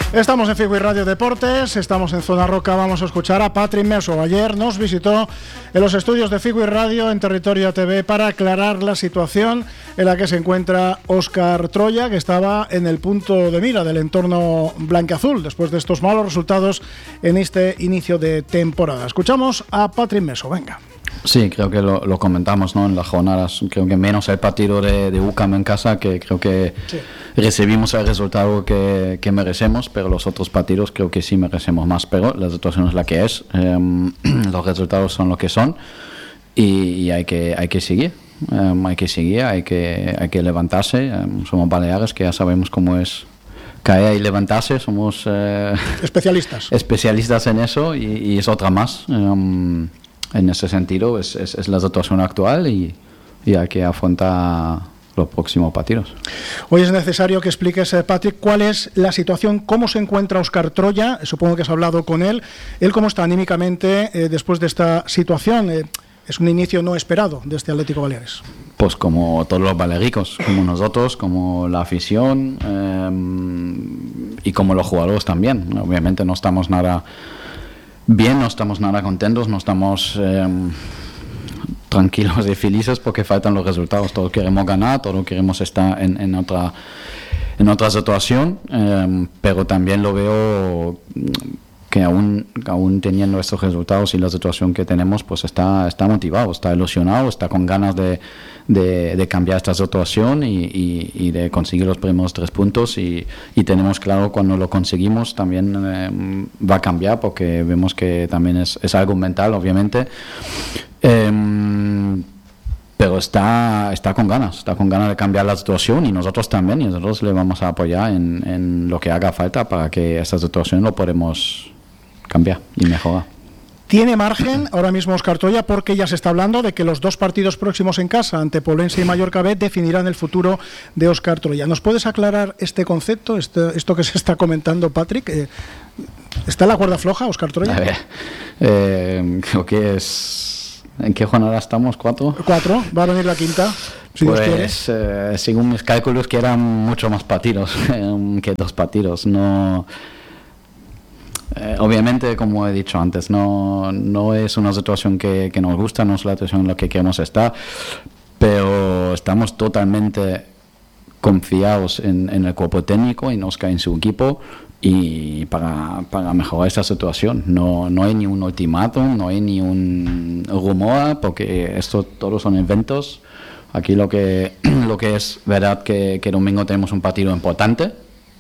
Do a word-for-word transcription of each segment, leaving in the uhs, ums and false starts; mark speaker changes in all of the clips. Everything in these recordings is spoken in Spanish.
Speaker 1: Estamos en Figui Radio Deportes, estamos en Zona Roca, vamos a escuchar a Patrick Meso. Ayer nos visitó en los estudios de Figui Radio en Territorio T V para aclarar la situación en la que se encuentra Óscar Troya, que estaba en el punto de mira del entorno blanquiazul después de estos malos resultados en este inicio de temporada. Escuchamos a Patrick Meso, venga.
Speaker 2: Sí, creo que lo, lo comentamos, ¿no? En las jornadas, creo que menos el partido de, de U C A M en casa, que creo que sí. recibimos el resultado que, que merecemos, pero los otros partidos creo que sí merecemos más, pero la situación es la que es, eh, los resultados son lo que son y, y hay que hay que seguir, eh, hay que seguir, hay que, hay que levantarse, eh, somos baleares que ya sabemos cómo es caer y levantarse, somos eh,
Speaker 1: especialistas
Speaker 2: especialistas en eso y, y es otra más. Eh, En ese sentido es, es, es la situación actual y, y hay que afrontar los próximos partidos.
Speaker 1: Hoy es necesario que expliques, Patrick, cuál es la situación, cómo se encuentra Óscar Troya. Supongo que has hablado con él. Él cómo está anímicamente eh, después de esta situación. Eh, es un inicio no esperado de este Atlético Baleares.
Speaker 2: Pues como todos los balearicos, como nosotros, como la afición eh, y como los jugadores también. Obviamente no estamos nada bien, no estamos nada contentos, no estamos eh, tranquilos y felices porque faltan los resultados. Todos queremos ganar, todos queremos estar en, en otra en otra situación, eh, pero también lo veo que aún, aún teniendo estos resultados y la situación que tenemos, pues está, está motivado, está ilusionado, está con ganas de, de, de cambiar esta situación y, y, y de conseguir los primeros tres puntos y, y tenemos claro cuando lo conseguimos también eh, va a cambiar porque vemos que también es, es algo mental, obviamente. Eh, pero está, está con ganas, está con ganas de cambiar la situación y nosotros también, y nosotros le vamos a apoyar en, en lo que haga falta para que esta situación lo podamos cambiar y mejorar.
Speaker 1: ¿Tiene margen ahora mismo Óscar Troya? Porque ya se está hablando de que los dos partidos próximos en casa, ante Poblense y Mallorca B, definirán el futuro de Óscar Troya. ¿Nos puedes aclarar este concepto, este, esto que se está comentando, Patrick? Eh, ¿Está la cuerda floja, Óscar Troya?
Speaker 2: A ver, eh, creo que es... ¿En qué jornada estamos? ¿Cuatro?
Speaker 1: Cuatro, va a venir la quinta. Si
Speaker 2: pues eh, según mis cálculos que eran mucho más partidos que dos partidos. No, eh, obviamente, como he dicho antes, no, no es una situación que, que nos gusta, no es la situación en la que queremos estar, pero estamos totalmente confiados en, en el cuerpo técnico, en Óscar y en su equipo, y para, para mejorar esta situación. No, no hay ni un ultimátum, no hay ni un rumor, porque esto todos son eventos. Aquí lo que, lo que es verdad que, que domingo tenemos un partido importante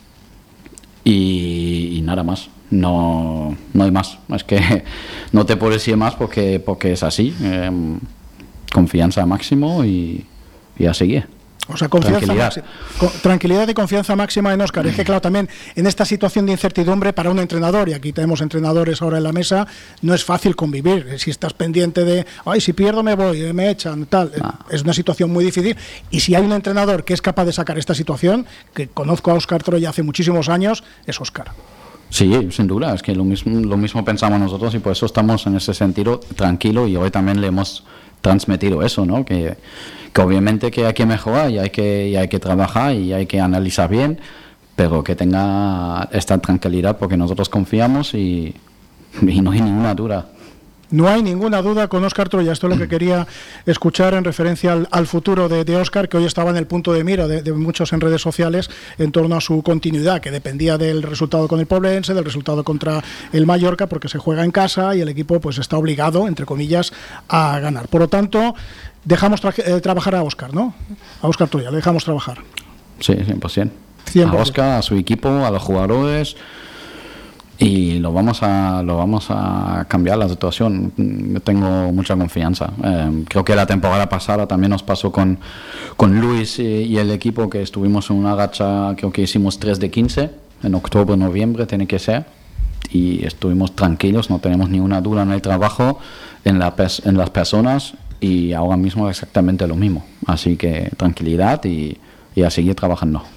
Speaker 2: y, y nada más. No, no hay más. Es que no te puedo decir más porque, porque es así. Eh, confianza máximo y, y a seguir.
Speaker 1: O sea, confianza tranquilidad. Máxima, con, tranquilidad y confianza máxima en Óscar. Es que, claro, también en esta situación de incertidumbre para un entrenador, y aquí tenemos entrenadores ahora en la mesa, no es fácil convivir. Si estás pendiente de, ay, si pierdo me voy, me echan, tal. Ah. Es una situación muy difícil. Y si hay un entrenador que es capaz de sacar esta situación, que conozco a Óscar Troya hace muchísimos años, es Óscar.
Speaker 2: Sí, sin duda. Es que lo mismo, lo mismo pensamos nosotros y por eso estamos en ese sentido tranquilo y hoy también le hemos transmitido eso, ¿no? Que, que obviamente que hay que mejorar y hay que, y hay que trabajar y hay que analizar bien, pero que tenga esta tranquilidad porque nosotros confiamos y, y no hay ninguna duda.
Speaker 1: No hay ninguna duda con Óscar Troya. Esto es lo que quería escuchar en referencia al, al futuro de, de Óscar, que hoy estaba en el punto de mira de, de muchos en redes sociales en torno a su continuidad, que dependía del resultado con el Poblense, del resultado contra el Mallorca, porque se juega en casa y el equipo pues está obligado, entre comillas, a ganar. Por lo tanto, dejamos tra- eh, trabajar a Óscar, ¿no? A Óscar Troya, le dejamos trabajar.
Speaker 2: Sí, cien por ciento.
Speaker 1: cien por ciento.
Speaker 2: A Óscar, a su equipo, a los jugadores... Y lo vamos a lo vamos a cambiar la situación. Yo tengo mucha confianza. Eh, creo que la temporada pasada también nos pasó con, con Luis y, y el equipo, que estuvimos en una racha, creo que hicimos tres de quince, en octubre, noviembre tiene que ser, y estuvimos tranquilos, no tenemos ninguna duda en el trabajo, en, la pers- en las personas, y ahora mismo exactamente lo mismo. Así que tranquilidad y, y a seguir trabajando.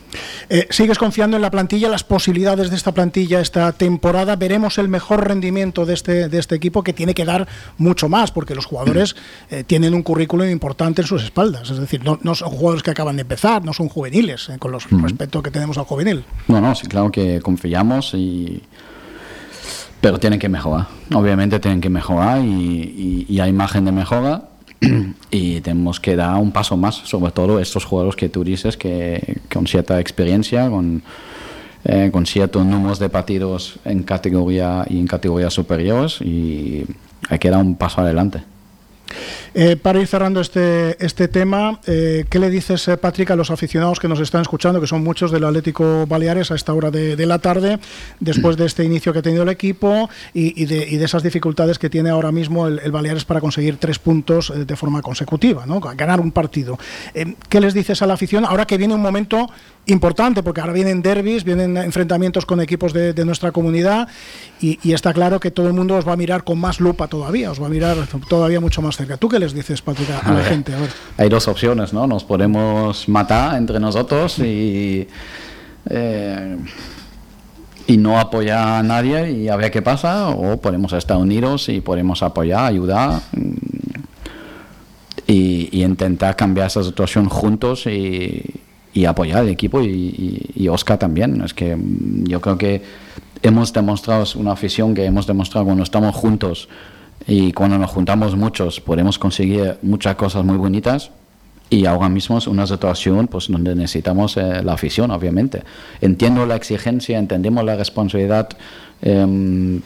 Speaker 1: Eh, ¿Sigues confiando en la plantilla, las posibilidades de esta plantilla esta temporada? ¿Veremos el mejor rendimiento de este, de este equipo, que tiene que dar mucho más, porque los jugadores eh, tienen un currículum importante en sus espaldas? Es decir, no, no son jugadores que acaban de empezar, no son juveniles, eh, con los uh-huh. respeto que tenemos al juvenil.
Speaker 2: No, no, sí, claro que confiamos, y pero tienen que mejorar. Obviamente tienen que mejorar, y, y, y hay margen de mejora. Y tenemos que dar un paso más, sobre todo estos jugadores que tú dices, que con cierta experiencia, con, eh, con ciertos números de partidos en categoría y en categorías superiores, y hay que dar un paso adelante.
Speaker 1: Eh, para ir cerrando este, este tema, eh, ¿qué le dices, eh, Patrick, a los aficionados que nos están escuchando, que son muchos del Atlético Baleares a esta hora de, de la tarde, después de este inicio que ha tenido el equipo y, y, de, y de esas dificultades que tiene ahora mismo el, el Baleares para conseguir tres puntos eh, de forma consecutiva, ¿no? Ganar un partido? Eh, ¿Qué les dices a la afición ahora que viene un momento importante? Porque ahora vienen derbis, vienen enfrentamientos con equipos de, de nuestra comunidad, y, y está claro que todo el mundo os va a mirar con más lupa todavía, os va a mirar todavía mucho más cerca. ¿Tú qué les dices, Patrick, a, a la gente? A ver.
Speaker 2: Hay dos opciones, ¿no? Nos podemos matar entre nosotros y, eh, y no apoyar a nadie y a ver qué pasa, o podemos estar unidos y podemos apoyar, ayudar y, y intentar cambiar esa situación juntos y, y apoyar al equipo, y, y, y Óscar también. Es que yo creo que hemos demostrado, es una afición que hemos demostrado cuando estamos juntos. Y cuando nos juntamos muchos podemos conseguir muchas cosas muy bonitas, y ahora mismo es una situación pues donde necesitamos eh, la afición, obviamente. Entiendo la exigencia, entendemos la responsabilidad, eh,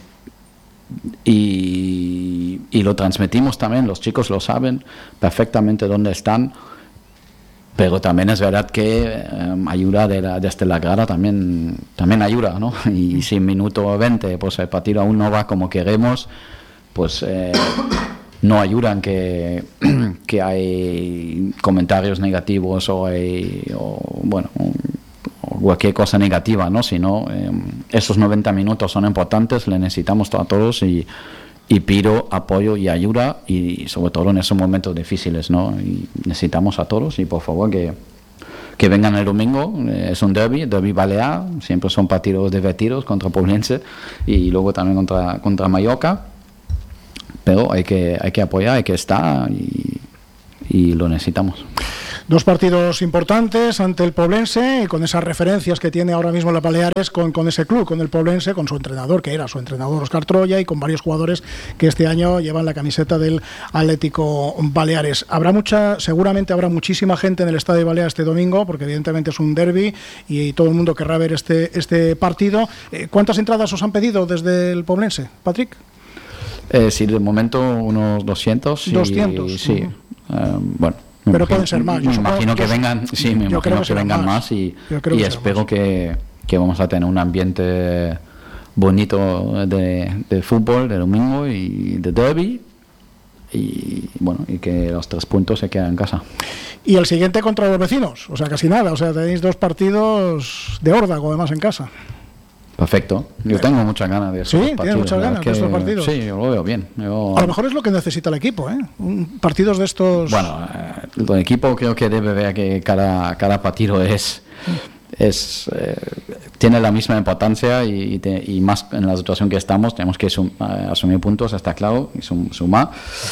Speaker 2: y, y lo transmitimos también, los chicos lo saben perfectamente dónde están, pero también es verdad que eh, ayuda de la, desde la grada también, también ayuda, ¿no? Y si en minuto veinte pues el partido aún no va como queremos, pues eh, no ayudan que, que hay comentarios negativos o, hay, o bueno, o cualquier cosa negativa, ¿no? Sino eh, esos noventa minutos son importantes, le necesitamos a todos, y, y pido apoyo y ayuda, y sobre todo en esos momentos difíciles, ¿no? Y necesitamos a todos, y por favor que, que vengan el domingo. Eh, es un derbi, derbi balear, siempre son partidos divertidos contra Poblense y luego también contra, contra Mallorca. Pero hay que, hay que apoyar, hay que estar, y, y lo necesitamos.
Speaker 1: Dos partidos importantes ante el Poblense, y con esas referencias que tiene ahora mismo la Baleares con, con ese club, con el Poblense, con su entrenador, que era su entrenador Óscar Troya, y con varios jugadores que este año llevan la camiseta del Atlético Baleares. Habrá mucha, seguramente habrá muchísima gente en el Estadio Baleares este domingo, porque evidentemente es un derbi y todo el mundo querrá ver este, este partido. ¿Cuántas entradas os han pedido desde el Poblense, Patrick?
Speaker 2: Eh, sí, de momento unos doscientos.
Speaker 1: doscientos.
Speaker 2: Y, sí, uh-huh. eh, bueno.
Speaker 1: Pero
Speaker 2: imagino,
Speaker 1: pueden ser más.
Speaker 2: Yo me imagino que vengan, sí, me imagino que, que vengan más, más y, y espero más. Que, que vamos a tener un ambiente bonito de, de fútbol, de domingo y de derbi, y bueno, y que los tres puntos se quedan en casa.
Speaker 1: Y el siguiente contra los vecinos, o sea, casi nada, o sea, tenéis dos partidos de órdago además en casa.
Speaker 2: Perfecto. Yo tengo muchas ganas de esos
Speaker 1: sí,
Speaker 2: partidos.
Speaker 1: Sí, tienes muchas ganas
Speaker 2: que,
Speaker 1: de estos partidos.
Speaker 2: Sí, yo lo veo bien. Yo...
Speaker 1: A lo mejor es lo que necesita el equipo, ¿eh? Un, partidos de estos...
Speaker 2: Bueno, eh, el equipo creo que debe ver que cada, cada partido es... es eh, tiene la misma importancia, y, y, te, y más en la situación que estamos, tenemos que sum, eh, asumir puntos, está claro, y sum, sumar.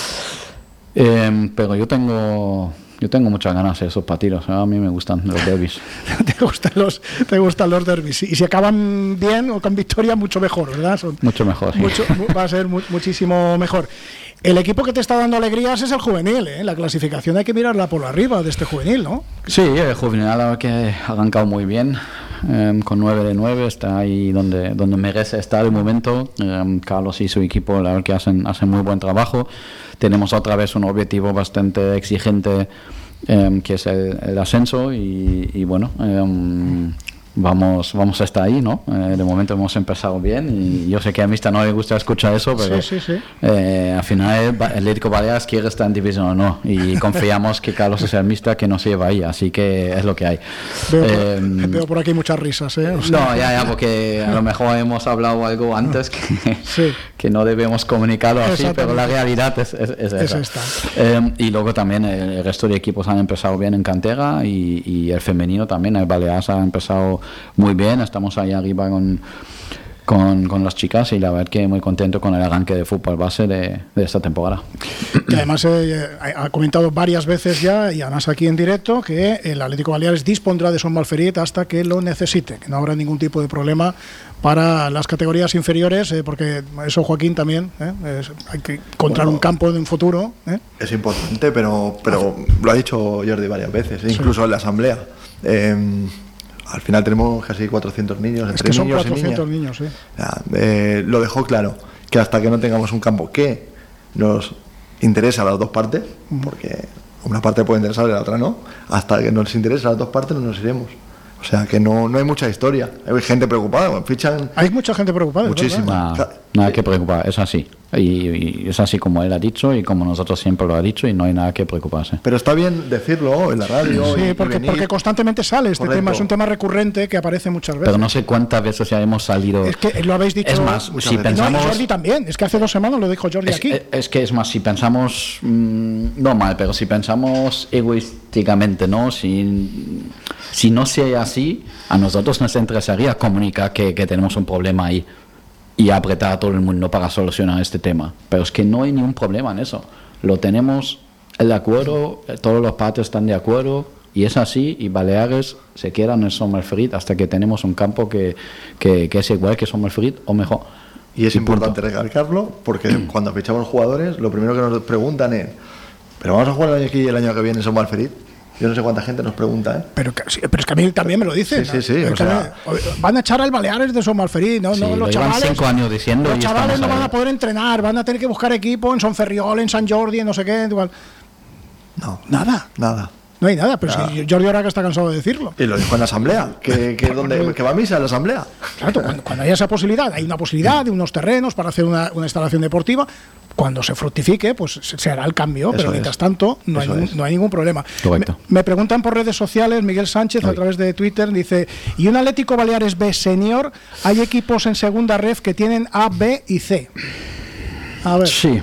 Speaker 2: Eh, pero yo tengo... Yo tengo muchas ganas de esos partidos. A mí me gustan los derbis.
Speaker 1: te gustan los, te gustan los derbis. Y si acaban bien o con victoria, mucho mejor, ¿verdad? Son
Speaker 2: mucho mejor. Sí.
Speaker 1: Mucho, va a ser mu muchísimo mejor. El equipo que te está dando alegrías es el juvenil, ¿eh? La clasificación hay que mirarla por arriba de este juvenil, ¿no?
Speaker 2: Sí, el juvenil la verdad que ha arrancado muy bien. Um, con nueve de nueve, está ahí donde, donde merece estar de momento. Um, Carlos y su equipo la verdad que hacen, hacen muy buen trabajo. Tenemos otra vez un objetivo bastante exigente, um, que es el, el ascenso, y, y bueno, um, vamos, vamos a estar ahí, ¿no? Eh, de momento hemos empezado bien y yo sé que a Mista no le gusta escuchar eso, pero
Speaker 1: sí, sí, sí.
Speaker 2: Eh, al final el Atlético Baleares quiere estar en División o no y confiamos que Carlos es el Mista que no se lleva ahí, así que es lo que hay.
Speaker 1: Veo,
Speaker 2: eh,
Speaker 1: por, veo por aquí muchas risas, ¿eh? O sea,
Speaker 2: no, ya, ya, porque a lo mejor hemos hablado algo antes que,
Speaker 1: sí.
Speaker 2: que no debemos comunicarlo así, pero la realidad es, es, es esa.
Speaker 1: Es esta.
Speaker 2: Eh, y luego también el resto de equipos han empezado bien en cantera y, y el femenino también, el Baleares ha empezado muy bien, estamos ahí arriba con, con, con las chicas y la verdad que muy contento con el arranque de fútbol base de, de esta temporada.
Speaker 1: Que además eh, ha comentado varias veces ya, y además aquí en directo, que el Atlético Baleares dispondrá de Son Malferit hasta que lo necesite, que no habrá ningún tipo de problema para las categorías inferiores, eh, porque eso, Joaquín, también, eh, es, hay que encontrar bueno, un campo en un futuro. Eh.
Speaker 3: Es importante, pero, pero lo ha dicho Jordi varias veces, incluso sí. en la asamblea. Eh, Al final tenemos casi cuatrocientos niños, entre
Speaker 1: es que son
Speaker 3: niños
Speaker 1: cuatrocientos
Speaker 3: y
Speaker 1: niños, sí.
Speaker 3: Ya, eh, lo dejó claro, que hasta que no tengamos un campo que nos interese a las dos partes, uh-huh. porque una parte puede interesar y la otra no, hasta que nos interese a las dos partes no nos iremos. O sea que no, no hay mucha historia. Hay gente preocupada, fichan.
Speaker 1: Hay mucha gente preocupada.
Speaker 2: Muchísima. Nada, nada que preocupar, es así. Y, y es así como él ha dicho y como nosotros siempre lo ha dicho y no hay nada que preocuparse.
Speaker 3: Pero está bien decirlo en la radio.
Speaker 1: Sí,
Speaker 3: y,
Speaker 1: porque,
Speaker 3: y
Speaker 1: porque constantemente sale este
Speaker 3: Correcto.
Speaker 1: tema, es un tema recurrente que aparece muchas veces.
Speaker 2: Pero no sé cuántas veces ya hemos salido.
Speaker 1: Es que lo habéis dicho.
Speaker 2: Es más, si
Speaker 1: veces.
Speaker 2: pensamos.
Speaker 1: No, y Jordi también, es que hace dos semanas lo dijo Jordi
Speaker 2: es,
Speaker 1: aquí.
Speaker 2: Es, es que es más, si pensamos. Mmm, no mal, pero si pensamos egoísticamente, ¿no? Si, si no sea así, a nosotros nos interesaría comunicar que, que tenemos un problema ahí y apretar a todo el mundo para solucionar este tema. Pero es que no hay ningún problema en eso. Lo tenemos el acuerdo, todos los partes están de acuerdo y es así. Y Baleares se queda en el Son Malferit hasta que tenemos un campo que, que, que es igual que Son Malferit o mejor.
Speaker 3: Y es
Speaker 2: y
Speaker 3: importante
Speaker 2: punto.
Speaker 3: recalcarlo porque cuando fichamos jugadores, lo primero que nos preguntan es: ¿pero vamos a jugar el año aquí y el año que viene en Son Malferit? Yo no sé cuánta gente nos pregunta, ¿eh?
Speaker 1: Pero, pero es que a mí también me lo dicen.
Speaker 3: Sí, sí, sí.
Speaker 1: O sea, van a echar al Baleares de Son Malferit, ¿no?
Speaker 2: Sí,
Speaker 1: no los chavales,
Speaker 2: cinco años diciendo
Speaker 1: los
Speaker 2: y
Speaker 1: chavales no
Speaker 2: ahí.
Speaker 1: van a poder entrenar, van a tener que buscar equipo en Son Ferriol, en San Jordi, en no sé qué. Igual.
Speaker 3: No.
Speaker 1: Nada.
Speaker 3: Nada.
Speaker 1: No hay nada, pero
Speaker 3: nada.
Speaker 1: Si Jordi ahora que está cansado de decirlo.
Speaker 3: Y lo dijo en la asamblea, que, que, donde, que va a misa en la asamblea.
Speaker 1: Claro, cuando, cuando haya esa posibilidad, hay una posibilidad de unos terrenos para hacer una, una instalación deportiva. Cuando se fructifique, pues se, se hará el cambio,
Speaker 3: Eso
Speaker 1: pero
Speaker 3: es.
Speaker 1: mientras tanto no hay, ningún, no hay ningún problema. Me, me preguntan por redes sociales, Miguel Sánchez, Ay. a través de Twitter, dice: ¿y un Atlético Baleares B senior? ¿Hay equipos en segunda ref que tienen A, B y C? A ver.
Speaker 2: Sí,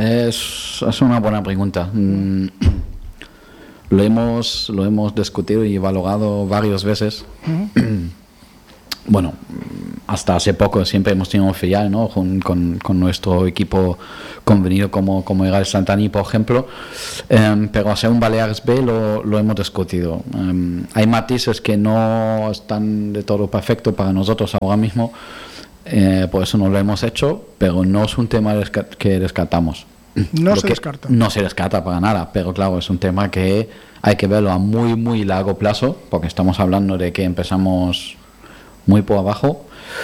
Speaker 2: es, es una buena pregunta. Mm. Lo hemos, lo hemos discutido y valorado varias veces. Uh-huh. Bueno, hasta hace poco siempre hemos tenido un filial, ¿no? Con, con, con nuestro equipo convenido como, como era el Santani, por ejemplo. Um, pero hacer un Baleares B lo, lo hemos discutido. Um, hay matices que no están de todo perfecto para nosotros ahora mismo. Eh, por eso no lo hemos hecho, pero no es un tema desca- que descartamos.
Speaker 1: No
Speaker 2: Lo
Speaker 1: se
Speaker 2: que
Speaker 1: descarta.
Speaker 2: No se descarta para nada, pero claro, es un tema que hay que verlo a muy, muy largo plazo, porque estamos hablando de que empezamos muy por abajo.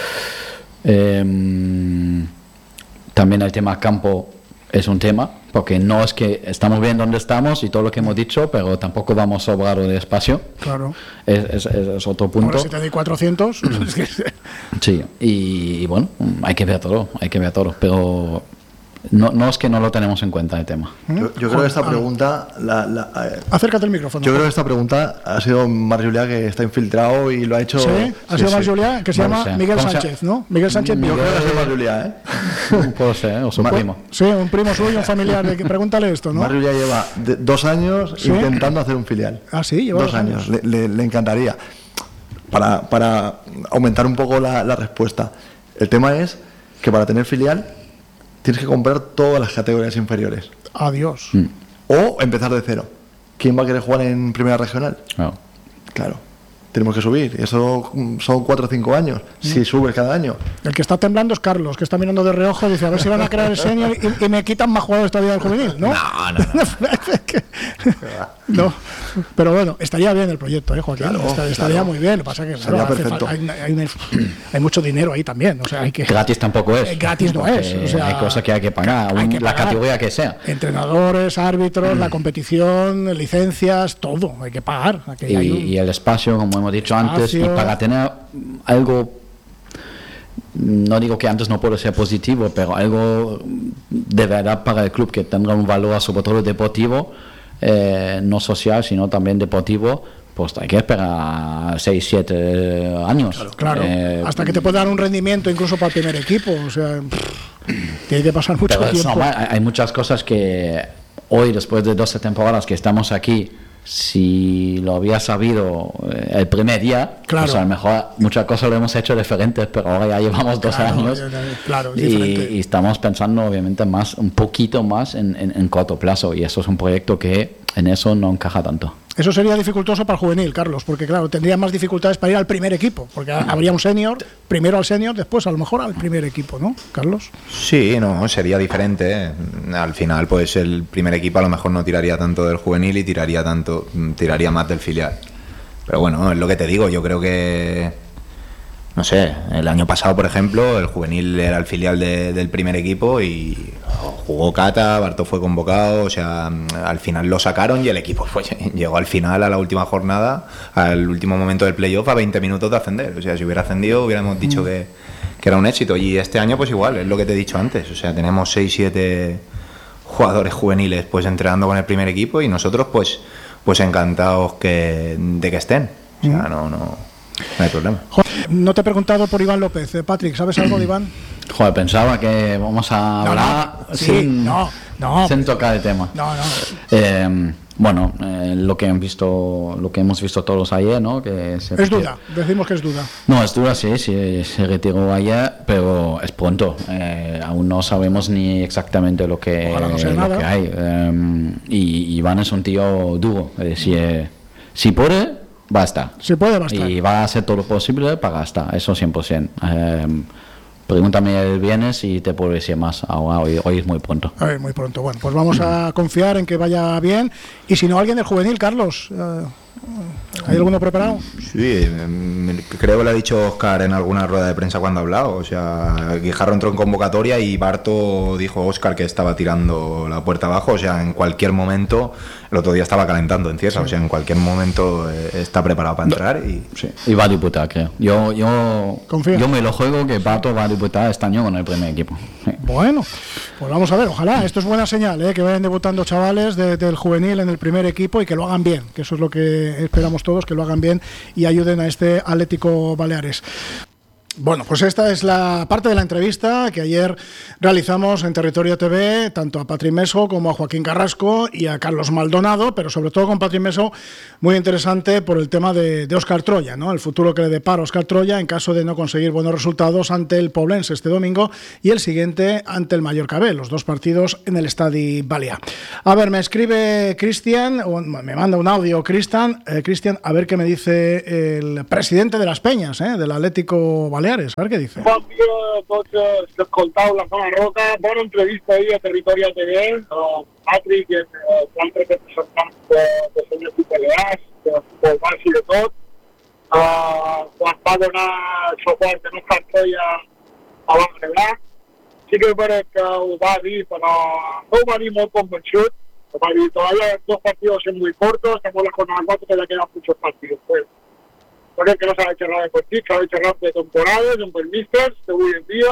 Speaker 2: Eh, también el tema campo es un tema, porque no es que estamos bien donde estamos y todo lo que hemos dicho, pero tampoco vamos sobrado de espacio.
Speaker 1: Claro.
Speaker 2: Es, es, es otro punto.
Speaker 1: Ahora si te doy cuatrocientos.
Speaker 2: Sí, y, y bueno, hay que ver todo, hay que ver todo, pero no, no es que no lo tenemos en cuenta el tema.
Speaker 3: Yo, yo creo que esta pregunta... La, la, eh,
Speaker 1: Acércate el micrófono.
Speaker 3: Yo creo que esta pregunta ha sido Marc Julià, que está infiltrado y lo ha hecho...
Speaker 1: Sí, ha sido
Speaker 3: sí,
Speaker 1: Marc
Speaker 3: sí.
Speaker 1: Julià, que se
Speaker 2: No
Speaker 1: llama
Speaker 2: sé.
Speaker 1: Miguel
Speaker 2: ¿Cómo se
Speaker 1: Sánchez, ¿no? Miguel Sánchez.
Speaker 3: Yo
Speaker 1: Miguel.
Speaker 3: creo que ha sido Marc Julià, ¿eh?
Speaker 2: Puede ser, o su
Speaker 3: Ma-
Speaker 2: primo.
Speaker 1: Sí, un primo suyo, un familiar. De que, pregúntale esto, ¿no?
Speaker 3: Marc Julià lleva de- dos años
Speaker 1: ¿Sí?
Speaker 3: intentando hacer un filial.
Speaker 1: Ah, sí, lleva
Speaker 3: dos
Speaker 1: dos
Speaker 3: años.
Speaker 1: años.
Speaker 3: Le, le- le encantaría. Para, para aumentar un poco la, la respuesta. El tema es que para tener filial tienes que comprar todas las categorías inferiores.
Speaker 1: Adiós.
Speaker 2: Mm,
Speaker 3: O empezar de cero. ¿Quién va a querer jugar en primera regional?
Speaker 2: claro.
Speaker 3: Claro. Tenemos que subir. Y eso mm, son cuatro o cinco años. Si subes cada año.
Speaker 1: El que está temblando es Carlos, que está mirando de reojo, dice a ver si van a crear el senior y, y me quitan más jugadores todavía del juvenil, ¿no?
Speaker 3: No, no, no.
Speaker 1: No, pero bueno, estaría bien el proyecto, ¿eh, Joaquín?
Speaker 3: Claro,
Speaker 1: Estaría, estaría
Speaker 3: claro.
Speaker 1: muy bien. Lo que pasa es que
Speaker 3: Estaría
Speaker 1: claro, hace
Speaker 3: perfecto.
Speaker 1: falta- hay, hay una- hay mucho dinero ahí también. O sea, hay que,
Speaker 2: Gratis tampoco es.
Speaker 1: Eh, gratis no
Speaker 2: porque
Speaker 1: es, o sea,
Speaker 2: hay cosas que hay que pagar,
Speaker 1: hay
Speaker 2: un-
Speaker 1: que
Speaker 2: la
Speaker 1: pagar.
Speaker 2: categoría que sea.
Speaker 1: Entrenadores, árbitros, la competición, licencias, todo. Hay que pagar. Aquí
Speaker 2: Y,
Speaker 1: hay un-
Speaker 2: y el espacio, como hemos dicho antes, y
Speaker 1: Espacio.
Speaker 2: para tener algo, no digo que antes no puede ser positivo, pero algo de verdad para el club que tenga un valor sobre todo deportivo, eh, no social, sino también deportivo, pues hay que esperar seis, siete años.
Speaker 1: Claro, claro.
Speaker 2: Eh,
Speaker 1: hasta que te pueda dar un rendimiento incluso para el primer equipo. O sea, pff, tiene que pasar mucho
Speaker 2: pero es
Speaker 1: tiempo.
Speaker 2: normal, hay, hay muchas cosas que hoy, después de doce temporadas que estamos aquí, si lo había sabido eh, el primer día,
Speaker 1: Claro.
Speaker 2: pues a lo mejor muchas cosas lo hemos hecho diferentes, pero ahora ya llevamos dos
Speaker 1: Claro,
Speaker 2: años
Speaker 1: ya, ya, claro, es
Speaker 2: y,
Speaker 1: diferente.
Speaker 2: y estamos pensando obviamente más, un poquito más en, en, en corto plazo, y eso es un proyecto que en eso no encaja tanto.
Speaker 1: Eso sería dificultoso para el juvenil, Carlos, porque claro, tendría más dificultades para ir al primer equipo, porque habría un senior, primero al senior, después a lo mejor al primer equipo, ¿no, Carlos?
Speaker 4: Sí, no, sería diferente. Al final, pues el primer equipo a lo mejor no tiraría tanto del juvenil y tiraría tanto, tiraría más del filial. Pero bueno, es lo que te digo, yo creo que, no sé, el año pasado, por ejemplo, el juvenil era el filial de, del primer equipo y jugó Cata, Bartó fue convocado, o sea, al final lo sacaron y el equipo pues, llegó al final, a la última jornada, al último momento del playoff, a veinte minutos de ascender. O sea, si hubiera ascendido hubiéramos dicho que, que era un éxito. Y este año pues igual, es lo que te he dicho antes, o sea, tenemos seis siete jugadores juveniles pues entrenando con el primer equipo y nosotros pues, pues encantados que, de que estén. O sea, no, no, no hay problema.
Speaker 1: Joder, no te he preguntado por Iván López. Eh, Patrick, ¿sabes algo de Iván?
Speaker 2: Joder, pensaba que vamos a
Speaker 1: No,
Speaker 2: hablar
Speaker 1: no, sí,
Speaker 2: sin,
Speaker 1: no, no.
Speaker 2: sin tocar el tema.
Speaker 1: No, no.
Speaker 2: Eh, bueno, eh, lo que han visto, lo que hemos visto todos ayer, ¿no? Que se
Speaker 1: Es duda, decimos que es duda.
Speaker 2: No, es duda, sí, sí, se retiró ayer, pero es pronto. Eh, aún no sabemos ni exactamente lo que,
Speaker 1: Ojalá no sea
Speaker 2: lo
Speaker 1: nada.
Speaker 2: que hay. Eh, y Iván es un tío duro. Es decir, eh, si puede, va a estar.
Speaker 1: Si puede, va a estar.
Speaker 2: Y va a hacer todo lo posible para estar, eso cien por ciento. Eh, pregúntame el viernes y te puedo decir más. Ahora, hoy, hoy es muy pronto.
Speaker 1: A ver, muy pronto. Bueno, pues vamos a confiar en que vaya bien. Y si no, alguien del juvenil, Carlos. eh, ¿Hay alguno preparado?
Speaker 4: Sí, mm, creo que lo ha dicho Óscar en alguna rueda de prensa cuando ha hablado. O sea, Guijarro entró en convocatoria y Barto dijo a Óscar que estaba tirando la puerta abajo. O sea, en cualquier momento, el otro día estaba calentando en Cieza. O sea, en cualquier momento eh, está preparado para entrar. Y
Speaker 2: Sí, y va a disputar, creo. Yo, yo,
Speaker 1: Confía.
Speaker 2: yo me lo juego que Pato va a disputar este año con el primer equipo. Sí.
Speaker 1: Bueno, pues vamos a ver, ojalá. Esto es buena señal, ¿eh? Que vayan debutando chavales de- del juvenil en el primer equipo y que lo hagan bien, que eso es lo que esperamos todos, que lo hagan bien y ayuden a este Atlético Baleares. Bueno, pues esta es la parte de la entrevista que ayer realizamos en Territorio T V, tanto a Patri Meso como a Joaquín Carrasco y a Carlos Maldonado, pero sobre todo con Patri Meso, muy interesante por el tema de, de Óscar Troya, ¿no? El futuro que le depara Óscar Troya en caso de no conseguir buenos resultados ante el Poblense este domingo y el siguiente ante el Mallorca B, los dos partidos en el Estadi Balear. A ver, me escribe Cristian, o me manda un audio Cristian, eh, Cristian, a ver qué me dice el presidente de las Peñas, ¿eh? Del Atlético Baleares. A ver què dice.
Speaker 5: Bon dia a tots els que escoltau la Zona Roca. Bona entrevista ahir a Territori T V. Uh, Patrick i l'altre representant de, de senyor Balears, de futbol base i de tot. Uh, quan va donar suport en un Cartoia a l'Angleterra. Sí que és veritat que ho va dir, però no ho va dir molt convençut. Ho va dir, todavía dos partidos son muy cortos, estamos en la jornada cuatro, todavía quedan muchos partidos. Pues, crec que no s'ha de xerrar de partits, s'ha de xerrar de temporades, amb els místers d'avui en dia.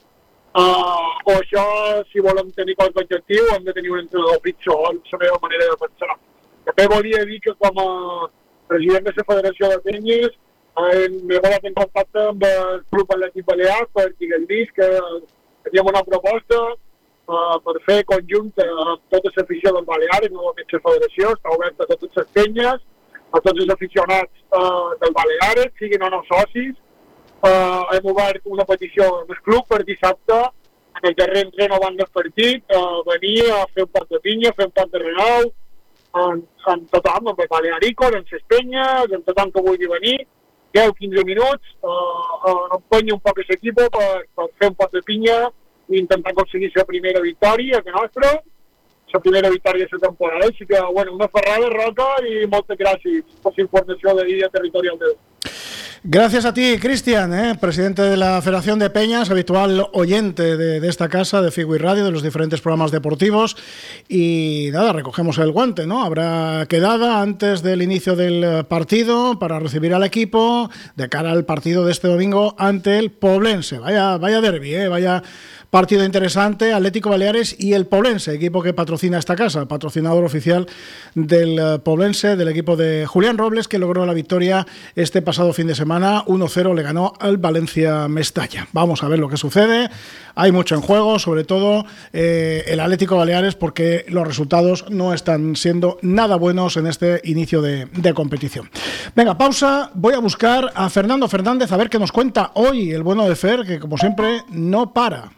Speaker 5: Uh, o això, si volem tenir qualque objectiu, hem de tenir un entrenador pitjor, és la meva manera de pensar. També volia dir que com a president de la Federació de Penyes eh, m'he posat en contacte amb el Club Atlètic Balear per dir-los que teníem una proposta uh, per fer conjunt amb tota l'afició del Balear, no només la Federació, està oberta a totes les penyes, a tots els aficionats uh, del Baleares, siguin o no socis. Uh, hem obert una petició al club per dissabte, en el darrer entreno abans del partit, uh, venir a fer un pot de pinya, fer un pot de renou, amb, amb tothom, amb el Balearicos, amb les penyes, amb tothom que vulgui venir, deu a quinze minuts, uh, uh, empenyi un poc l'equip per, per fer un pot de pinya i intentar aconseguir la primera victòria que nostra, la primera victòria de la temporada. Així que, bueno, una ferrada, Roca, i moltes gràcies per la informació de dia Territorial de
Speaker 1: Gracias a ti, Cristian, ¿eh? presidente de la Federación de Peñas, habitual oyente de, de esta casa, de Fibui Radio, de los diferentes programas deportivos. Y nada, recogemos el guante, ¿no? Habrá quedada antes del inicio del partido para recibir al equipo de cara al partido de este domingo ante el Poblense. Vaya, vaya derbi, ¿eh? Vaya partido interesante, Atlético Baleares y el Poblense, equipo que patrocina esta casa, patrocinador oficial del Poblense, del equipo de Julián Robles, que logró la victoria este pasado fin de semana. uno cero le ganó al Valencia Mestalla. Vamos a ver lo que sucede. Hay mucho en juego, sobre todo eh, el Atlético Baleares, porque los resultados no están siendo nada buenos en este inicio de, de competición. Venga, pausa. Voy a buscar a Fernando Fernández a ver qué nos cuenta hoy el bueno de Fer, que como siempre no para.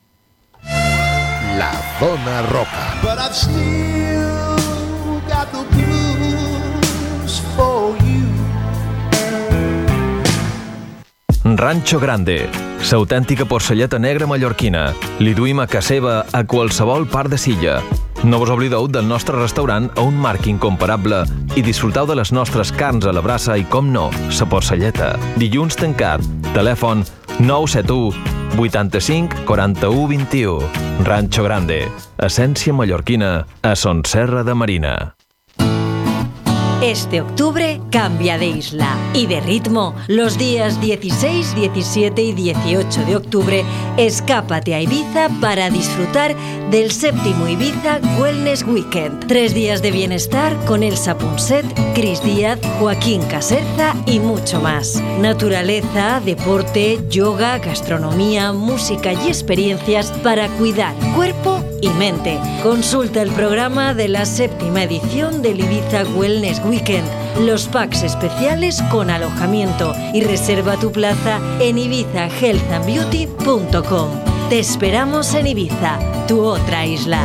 Speaker 6: La Zona Roja. But I've still got the blues for you.
Speaker 7: Rancho Grande, l'autèntica porcelleta negra mallorquina. Li duim a casa seva a qualsevol part de Silla. No vos oblideu del nostre restaurant a un marc incomparable i disfruteu de les nostres carns a la brasa i, com no, la porcelleta. Dilluns tancat. Telèfon nou set u vuitanta-cinc quaranta-u vint-i-u. Rancho Grande, essència mallorquina a Son Serra de Marina.
Speaker 8: Este octubre cambia de isla y de ritmo. Los días dieciséis, diecisiete y dieciocho de octubre, escápate a Ibiza para disfrutar del séptimo Ibiza Wellness Weekend. Tres días de bienestar con Elsa Punset, Cris Díaz, Joaquín Caserza y mucho más. Naturaleza, deporte, yoga, gastronomía, música y experiencias para cuidar cuerpo y mente. Consulta el programa de la séptima edición del Ibiza Wellness Weekend, los packs especiales con alojamiento, y reserva tu plaza en ibiza health and beauty punto com. Te esperamos en Ibiza, tu otra isla.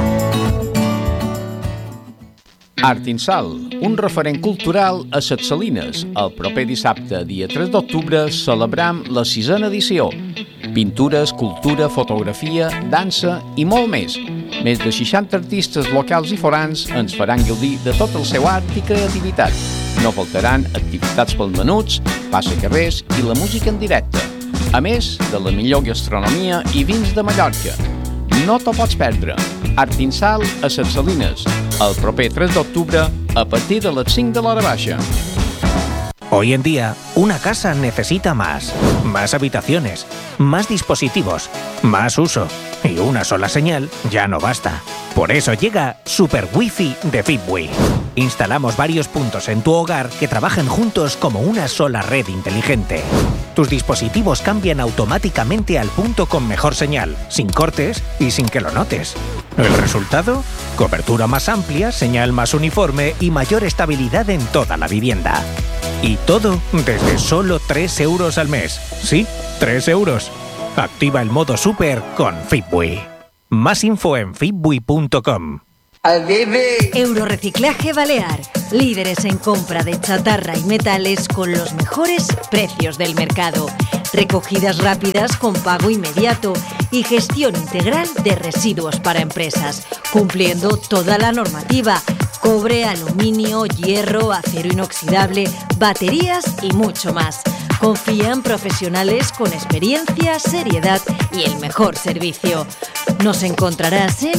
Speaker 9: Artinsal, un referent cultural a Ses Salines. El proper dissabte, dia tres d'octubre, celebram la sisena edició. Pintura, escultura, fotografia, dansa i molt més. Més de seixanta artistes locals i forans ens faran gaudir de tot el seu art i creativitat. No faltaran activitats pels menuts, passacarrers i la música en directe. A més de la millor gastronomia i vins de Mallorca. No t'ho pots perdre. Artinsal a Ses Salines, el proper tres d'octubre a partir de les cinc de l'hora baixa.
Speaker 10: Hoy en día, una casa necesita más. Más habitaciones, más dispositivos, más uso. Y una sola señal ya no basta. Por eso llega Super Wi-Fi de Fibui. Instalamos varios puntos en tu hogar que trabajan juntos como una sola red inteligente. Tus dispositivos cambian automáticamente al punto con mejor señal, sin cortes y sin que lo notes. ¿El resultado? Cobertura más amplia, señal más uniforme y mayor estabilidad en toda la vivienda. Y todo desde solo tres euros al mes. Sí, tres euros. Activa el modo Super con Fibui. Más info en fibui punto com.
Speaker 8: Eurorreciclaje Balear, líderes en compra de chatarra y metales con los mejores precios del mercado. Recogidas rápidas con pago inmediato y gestión integral de residuos para empresas, cumpliendo toda la normativa. Cobre, aluminio, hierro, acero inoxidable, baterías y mucho más. Confía en profesionales con experiencia, seriedad y el mejor servicio. Nos encontrarás en